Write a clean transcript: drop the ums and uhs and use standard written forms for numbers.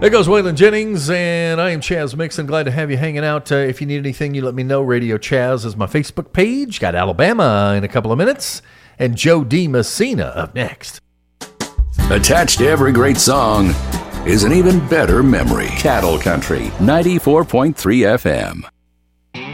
There goes Waylon Jennings, and I am Chaz Mixon. Glad to have you hanging out. If you need anything, you let me know. Radio Chaz is my Facebook page. Got Alabama in a couple of minutes, and Joe D. Messina up next. Attached to every great song is an even better memory. Cattle Country, 94.3 FM.